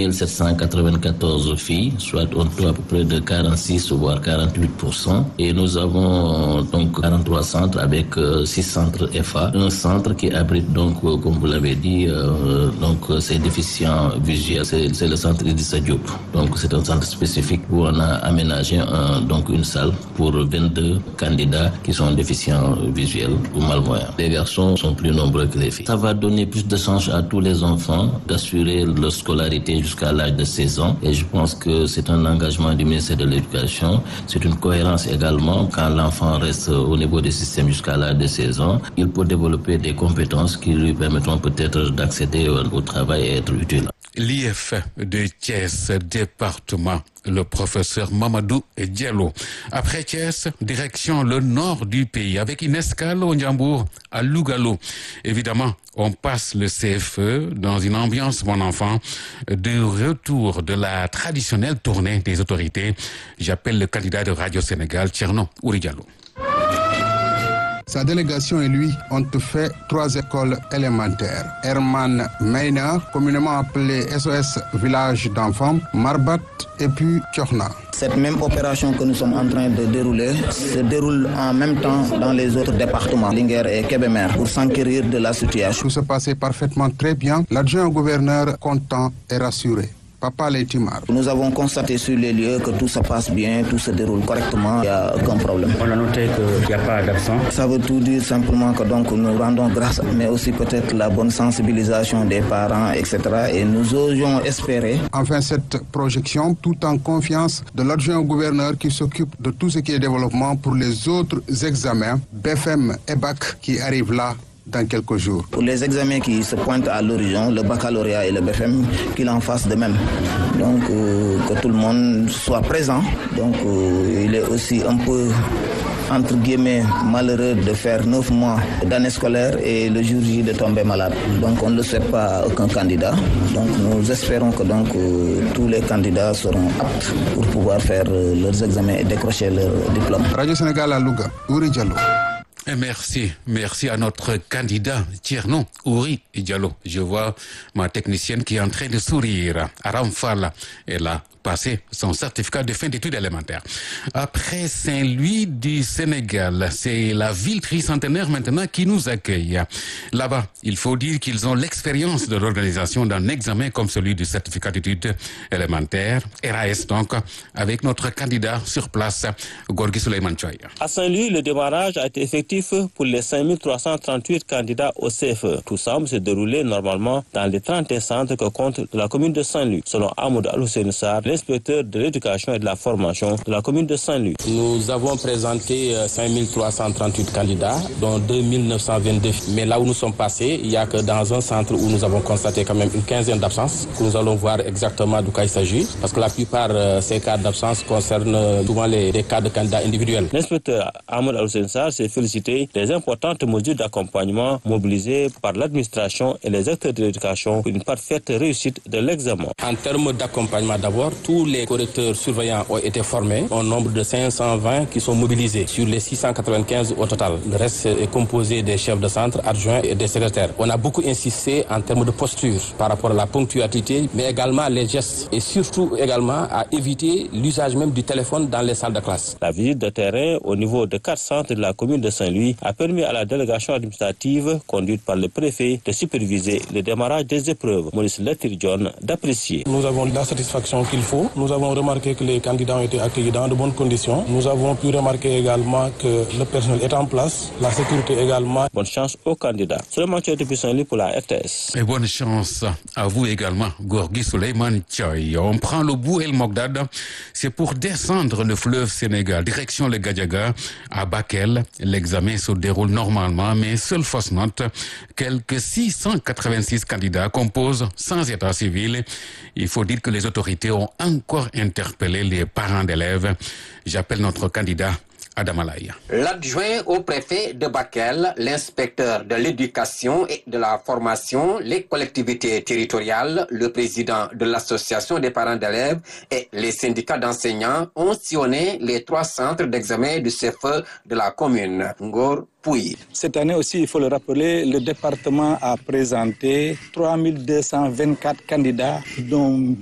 3794 filles, soit un taux à peu près de 46 voire 48%. Et nous avons donc 43 centres avec 6 centres FA, un centre qui abrite donc, comme vous l'avez dit, donc ces différents déficients visuels, c'est le centre Idrissa Diop. Donc c'est un centre spécifique où on a aménagé une salle pour 22 candidats qui sont déficients visuels ou malvoyants. Les garçons sont plus nombreux que les filles. Ça va donner plus de chance à tous les enfants d'assurer leur scolarité jusqu'à l'âge de 16 ans. Et je pense que c'est un engagement du ministère de l'Éducation. C'est une cohérence également. Quand l'enfant reste au niveau du système jusqu'à l'âge de 16 ans, il peut développer des compétences qui lui permettront peut-être d'accéder au travail et être utile. L'IF de Thiès, département, le professeur Mamadou Diallo. Après Thiès, direction le nord du pays, avec une escale au Ndiambour, à Lugalo. Évidemment, on passe le CFE dans une ambiance, mon enfant, de retour de la traditionnelle tournée des autorités. J'appelle le candidat de Radio Sénégal, Thierno Ouri Diallo. Sa délégation et lui ont fait 3 écoles élémentaires. Herman Meina, communément appelé SOS Village d'enfants, Marbat et puis Tchorna. Cette même opération que nous sommes en train de dérouler se déroule en même temps dans les autres départements, Linguère et Kébémer, pour s'enquérir de la situation. Tout se passait parfaitement très bien. L'adjoint au gouverneur content et rassuré. Papa Leitimar. Nous avons constaté sur les lieux que tout se passe bien, tout se déroule correctement, il n'y a aucun problème. On a noté qu'il n'y a pas d'absent. Ça veut tout dire simplement que donc nous rendons grâce, mais aussi peut-être la bonne sensibilisation des parents, etc. Et nous osons espérer. Enfin, cette projection, tout en confiance de l'adjoint au gouverneur qui s'occupe de tout ce qui est développement pour les autres examens, BFM et BAC qui arrivent là dans quelques jours. Pour les examens qui se pointent à l'horizon, le baccalauréat et le BFM, qu'il en fasse de même. Donc, que tout le monde soit présent. Donc, il est aussi un peu, entre guillemets, malheureux de faire 9 mois d'année scolaire et le jour J de tomber malade. Donc, on ne le souhaite pas à aucun candidat. Donc, nous espérons que tous les candidats seront aptes pour pouvoir faire leurs examens et décrocher leur diplôme. Radio Sénégal à Louga, Ouri Diallo. Et merci à notre candidat Thierno Ouri Diallo. Je vois ma technicienne qui est en train de sourire. Aram Fall, elle a passé son certificat de fin d'études élémentaires. Après Saint-Louis du Sénégal, c'est la ville tricentenaire maintenant qui nous accueille. Là-bas, il faut dire qu'ils ont l'expérience de l'organisation d'un examen comme celui du certificat d'études élémentaires, RAS donc, avec notre candidat sur place, Gorgui Souleymane Choy. À Saint-Louis, le démarrage a été effectif pour les 5338 candidats au CFE. Tout semble se dérouler normalement dans les 31 centres que compte la commune de Saint-Louis, selon Hamoud Al-Hussein Sarr, l'inspecteur de l'éducation et de la formation de la commune de Saint-Louis. Nous avons présenté 5338 candidats, dont 2922. Mais là où nous sommes passés, il n'y a que dans un centre où nous avons constaté quand même une quinzaine d'absences, que nous allons voir exactement d'où il s'agit, parce que la plupart ces cas d'absence concernent souvent les cas de candidats individuels. L'inspecteur Hamoud Al-Hussein Sarr s'est félicité des importantes mesures d'accompagnement mobilisées par l'administration et les acteurs de l'éducation pour une parfaite réussite de l'examen. En termes d'accompagnement d'abord, tous les correcteurs surveillants ont été formés, au nombre de 520 qui sont mobilisés sur les 695 au total. Le reste est composé des chefs de centre, adjoints et des secrétaires. On a beaucoup insisté en termes de posture par rapport à la ponctualité, mais également les gestes et surtout également à éviter l'usage même du téléphone dans les salles de classe. La visite de terrain au niveau de 4 centres de la commune de Saint-Louis a permis à la délégation administrative conduite par le préfet de superviser le démarrage des épreuves. Maurice Letir-John d'apprécier. Nous avons la satisfaction qu'il faut. Nous avons remarqué que les candidats ont été accueillis dans de bonnes conditions. Nous avons pu remarquer également que le personnel est en place, la sécurité également. Bonne chance aux candidats. Seulement Thioye depuis Saint-Louis pour la RTS. Et bonne chance à vous également, Gorgui Souleymane Choy. On prend le bout El Mogdad, c'est pour descendre le fleuve Sénégal, direction le Gadiaga, à Bakel. L'examen se déroule normalement, mais seule fausse note, quelques 686 candidats composent sans état civil. Il faut dire que les autorités ont encore interpellé les parents d'élèves. J'appelle notre candidat Adam Alaï. L'adjoint au préfet de Bakel, l'inspecteur de l'éducation et de la formation, les collectivités territoriales, le président de l'association des parents d'élèves et les syndicats d'enseignants ont sillonné les 3 centres d'examen du CFE de la commune. Ngor Pouy. Cette année aussi, il faut le rappeler, le département a présenté 3224 candidats, dont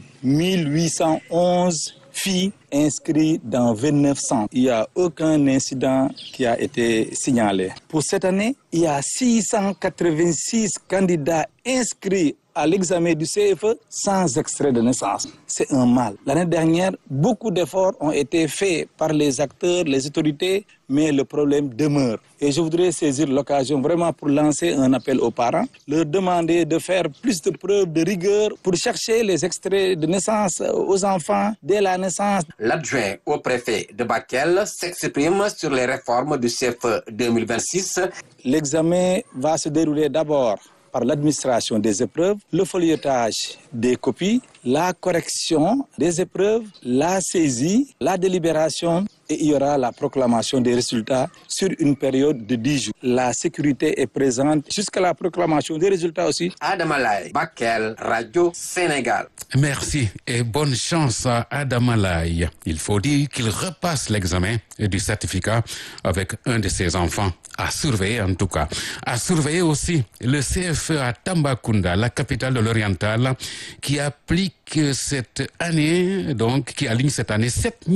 1811 filles inscrits dans 29 centres. Il n'y a aucun incident qui a été signalé. Pour cette année, il y a 686 candidats inscrits à l'examen du CFE sans extrait de naissance. C'est un mal. L'année dernière, beaucoup d'efforts ont été faits par les acteurs, les autorités, mais le problème demeure. Et je voudrais saisir l'occasion vraiment pour lancer un appel aux parents, leur demander de faire plus de preuves de rigueur pour chercher les extraits de naissance aux enfants dès la naissance. L'adjoint au préfet de Bakel s'exprime sur les réformes du CFE 2026. L'examen va se dérouler d'abord par l'administration des épreuves, le feuilletage des copies, la correction des épreuves, la saisie, la délibération et il y aura la proclamation des résultats sur une période de 10 jours. La sécurité est présente jusqu'à la proclamation des résultats aussi. Adamalaye, Bakel, Radio Sénégal. Merci et bonne chance à Adamalaye. Il faut dire qu'il repasse l'examen du certificat avec un de ses enfants. À surveiller en tout cas. À surveiller aussi le CFE à Tambacounda, la capitale de l'Oriental, qui applique cette année, donc qui aligne cette année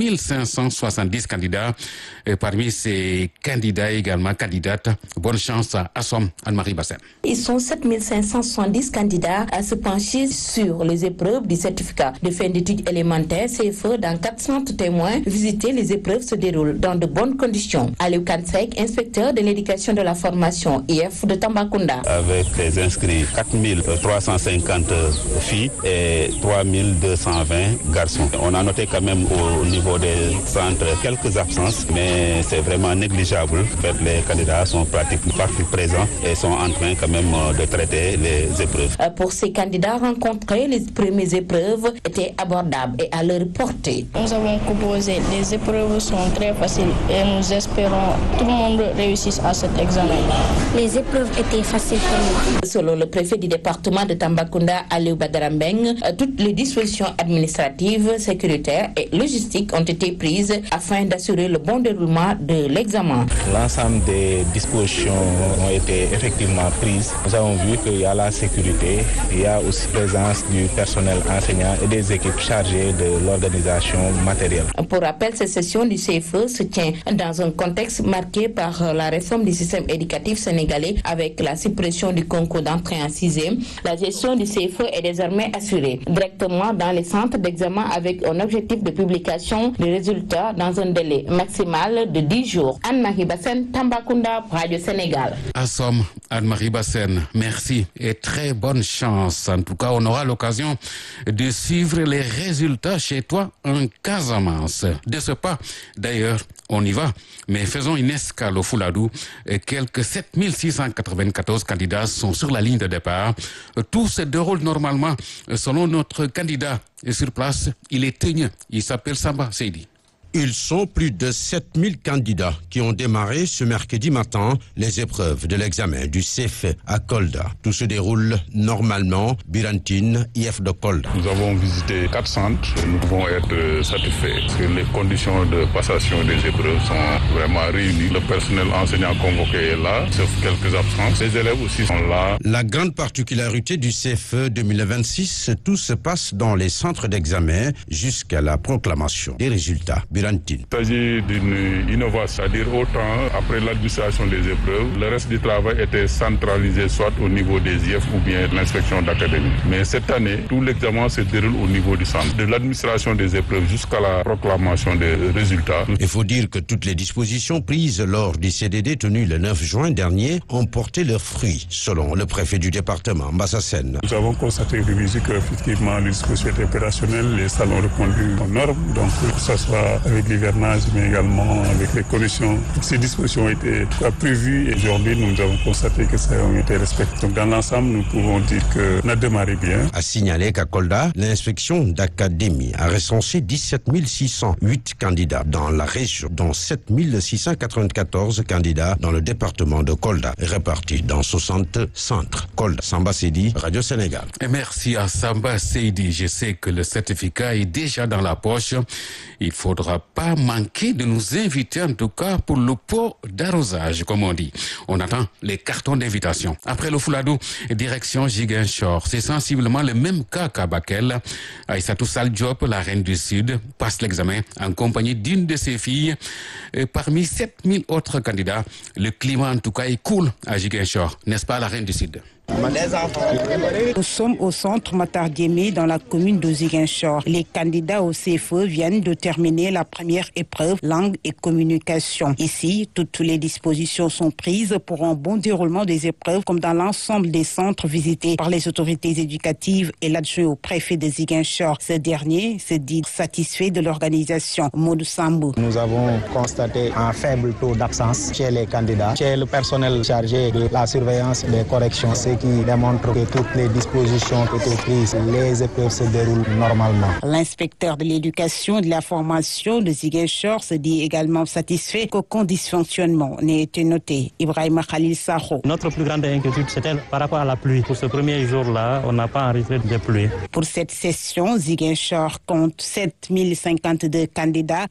7570 candidats. Et parmi ces candidats également, candidates, bonne chance à Assom Anne-Marie Bassène. Ils sont 7570 candidats à se pencher sur les épreuves du certificat de fin d'études élémentaires CFE dans 4 centres témoins. Visiter les épreuves se déroulent dans de bonnes conditions. Aliou Kansek, inspecteur de l'éducation de la formation IF de Tambacounda. Avec les inscrits 4350 filles et 3220 garçons. On a noté quand même au niveau des centres quelques absences, mais c'est vraiment négligeable. En fait, les candidats sont pratiquement partout présents et sont en train quand même de traiter les épreuves. Pour ces candidats rencontrés, les premières épreuves étaient abordables et à leur portée. Nous avons composé, les épreuves sont très faciles et nous espérons que tout le monde réussisse à cet examen. Les épreuves étaient faciles pour moi. Selon le préfet du département de Tambacounda, Aliou Badarambeng, toutes les dispositions administratives, sécuritaires et logistiques ont été prises afin d'assurer le bon déroulement de l'examen. L'ensemble des dispositions ont été effectivement prises. Nous avons vu qu'il y a la sécurité, il y a aussi présence du personnel enseignant et des équipes chargées de l'organisation matérielle. Pour rappel, cette session du CFE se tient dans un contexte marqué par la réforme du système éducatif sénégalais avec la suppression du concours d'entrée en 6e. La gestion du CFE est désormais assurée directement dans les centres d'examen avec un objectif de publication des résultats dans un délai maximal de 10 jours. Anne-Marie Bassène, Tambacounda, Radio Sénégal. Assom Anne-Marie Bassène, merci et très bonne chance. En tout cas, on aura l'occasion de suivre les résultats chez toi en Casamance. De ce pas, d'ailleurs, on y va, mais faisons une escale au Fouladou. Quelques 7694 candidats sont sur la ligne de départ. Tout se déroule normalement selon notre candidat. Et sur place, il est tenu. Il s'appelle Samba Seydi. Ils sont plus de 7000 candidats qui ont démarré ce mercredi matin les épreuves de l'examen du CFE à Kolda. Tout se déroule normalement. Birantine, IF de Kolda. Nous avons visité 4 centres. Nous pouvons être satisfaits parce que les conditions de passation des épreuves sont vraiment réunies. Le personnel enseignant convoqué est là, sauf quelques absences. Les élèves aussi sont là. La grande particularité du CFE 2026, tout se passe dans les centres d'examen jusqu'à la proclamation des résultats. Il s'agit d'une innovation, c'est-à-dire autant après l'administration des épreuves, le reste du travail était centralisé soit au niveau des IF ou bien l'inspection d'académie. Mais cette année, tout l'examen se déroule au niveau du centre, de l'administration des épreuves jusqu'à la proclamation des résultats. Il faut dire que toutes les dispositions prises lors du CDD tenu le 9 juin dernier ont porté leurs fruits, selon le préfet du département, Bassassène. Nous avons constaté qu'effectivement les dispositions étaient opérationnelles, les salons répondu aux normes, donc que ce soit avec l'hivernage, mais également avec les conditions. Ces dispositions ont été prévues et aujourd'hui, nous avons constaté que ça a été respecté. Donc, dans l'ensemble, nous pouvons dire qu'on a démarré bien. À signaler qu'à Kolda, l'inspection d'académie a recensé 17 608 candidats dans la région, dont 7 694 candidats dans le département de Kolda, répartis dans 60 centres. Kolda, Samba Seydi, Radio Sénégal. Et merci à Samba Seydi. Je sais que le certificat est déjà dans la poche. Il faudra pas manquer de nous inviter, en tout cas pour le pot d'arrosage, comme on dit. On attend les cartons d'invitation. Après le Fouladou, direction Ziguinchor. C'est sensiblement le même cas qu'à Bakel. Aïssatou Sall Diop, la reine du Sud, passe l'examen en compagnie d'une de ses filles. Et parmi 7000 autres candidats, le climat en tout cas est cool à Ziguinchor. N'est-ce pas, la reine du Sud? Nous sommes au centre Matar Diémé dans la commune de Ziguinchor. Les candidats au CFE viennent de terminer la première épreuve langue et communication. Ici, toutes les dispositions sont prises pour un bon déroulement des épreuves comme dans l'ensemble des centres visités par les autorités éducatives et l'adjoint au préfet de Ziguinchor. Ce dernier se dit satisfait de l'organisation. Modou Sambou. Nous avons constaté un faible taux d'absence chez les candidats, chez le personnel chargé de la surveillance des corrections, ce qui démontre que toutes les dispositions ont été prises. Les épreuves se déroulent normalement. L'inspecteur de l'éducation et de la formation de Ziguinchor se dit également satisfait qu'aucun dysfonctionnement n'ait été noté. Ibrahim Khalil Saho. Notre plus grande inquiétude, c'était par rapport à la pluie. Pour ce premier jour-là, on n'a pas enregistré de pluie. Pour cette session, Ziguinchor compte 7052 candidats,